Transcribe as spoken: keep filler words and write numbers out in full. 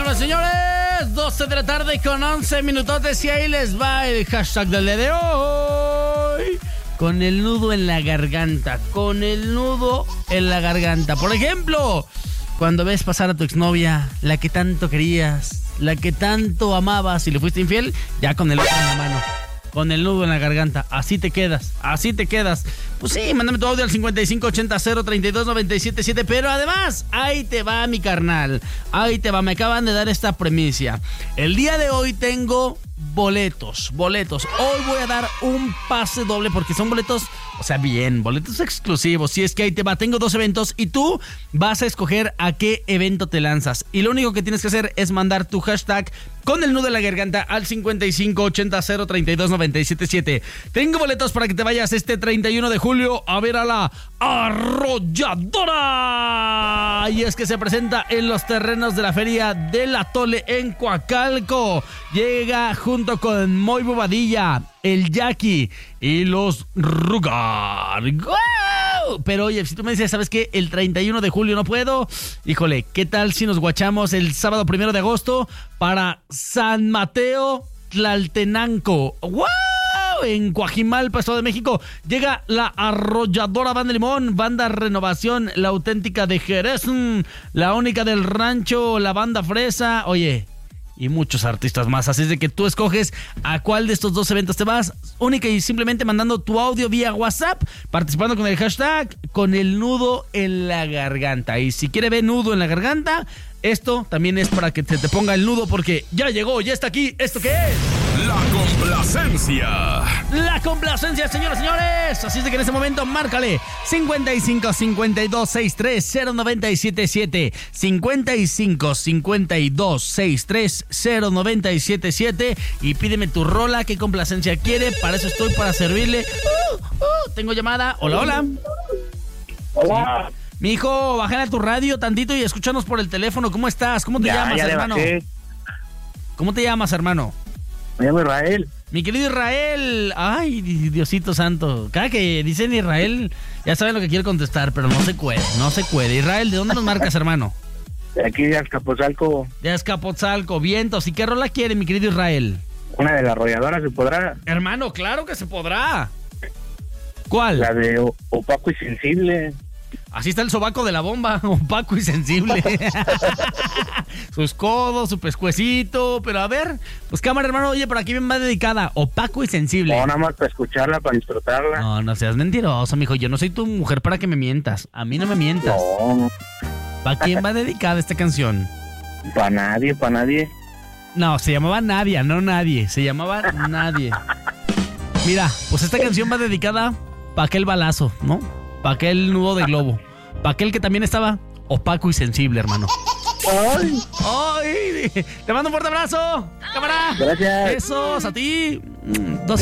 señoras y señores, doce de la tarde con once minutotes y ahí les va el hashtag del día de hoy. Con el nudo en la garganta, con el nudo en la garganta. Por ejemplo, cuando ves pasar a tu exnovia, la que tanto querías, la que tanto amabas y le fuiste infiel, ya con el otro en la mano, con el nudo en la garganta, así te quedas, así te quedas. Pues sí, mándame tu audio al cincuenta y cinco ochenta cero treinta y dos noventa y siete siete, pero además, ahí te va mi carnal, ahí te va, me acaban de dar esta premisa. El día de hoy tengo boletos, boletos, hoy voy a dar un pase doble porque son boletos, o sea, bien, boletos exclusivos, si es que ahí te va, tengo dos eventos y tú vas a escoger a qué evento te lanzas y lo único que tienes que hacer es mandar tu hashtag con el nudo en la garganta al cincuenta y cinco ochenta cero treinta y dos noventa y siete siete. Tengo boletos para que te vayas este treinta y uno de julio a ver a la Arrolladora. Y es que se presenta en los terrenos de la Feria del Atole en Coacalco. Llega junto con Moy Bobadilla, el Jackie y los Rugar. ¡Wow! Pero oye, si tú me dices, ¿sabes qué? El treinta y uno de julio no puedo. Híjole, ¿qué tal si nos guachamos el sábado primero de agosto para San Mateo Tlaltenanco? ¡Wow! En Coajimalpa, Estado de México, llega la Arrolladora Banda Limón, Banda Renovación, la auténtica de Jerez, la única del rancho, la Banda Fresa, oye, y muchos artistas más. Así es de que tú escoges a cuál de estos dos eventos te vas, única y simplemente mandando tu audio vía WhatsApp, participando con el hashtag con el nudo en la garganta. Y si quiere ver nudo en la garganta, esto también es para que te, te ponga el nudo porque ya llegó, ya está aquí. ¿Esto qué es? La complacencia. La complacencia, señoras y señores. Así es de que en este momento márcale cincuenta y cinco cincuenta y dos sesenta y tres cero noventa y siete siete, cincuenta y cinco cincuenta y dos sesenta y tres cero noventa y siete siete y pídeme tu rola, qué complacencia quiere. Para eso estoy, para servirle. Uh, uh, tengo llamada. Hola, hola. Hola. Mi hijo, bájale a tu radio tantito y escúchanos por el teléfono. ¿Cómo estás? ¿Cómo te Ya, llamas, ya le hermano? bajé. ¿Cómo te llamas, hermano? Me llamo Israel. Mi querido Israel. Ay, Diosito santo. Cada que dicen Israel, ya saben lo que quiere contestar, pero no se puede, no se puede. Israel, ¿de dónde nos marcas, hermano? De aquí de Azcapotzalco. De Azcapotzalco, vientos. ¿Y qué rola quiere, mi querido Israel? Una de la Arrolladora, ¿se podrá? Hermano, claro que se podrá. ¿Cuál? La de o- Opaco y Sensible. Así está el sobaco de la bomba, opaco y sensible. Sus codos, su pescuecito. Pero a ver, pues cámara, hermano, oye, por aquí bien va dedicada. Opaco y sensible. No, nada más para escucharla, para disfrutarla. No, no seas mentiroso, mijo. Yo no soy tu mujer para que me mientas. A mí no me mientas. No, ¿Para quién va dedicada esta canción? para nadie, para nadie. No, se llamaba Nadia, no Nadie. Se llamaba Nadie. Mira, pues esta canción va dedicada para aquel balazo, ¿no? Para aquel nudo de globo. Para aquel que también estaba opaco y sensible, hermano. Ay, ¡Ay! Te mando un fuerte abrazo, cámara. gracias. Besos a ti. Mm, dos